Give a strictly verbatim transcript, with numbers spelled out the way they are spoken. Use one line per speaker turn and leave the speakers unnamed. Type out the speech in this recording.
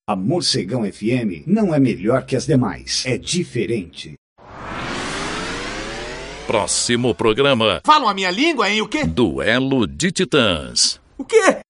A Morcegão F M não é melhor que as demais, é diferente.
Próximo programa.
Falam a minha língua, hein? O quê?
Duelo de Titãs.
O quê?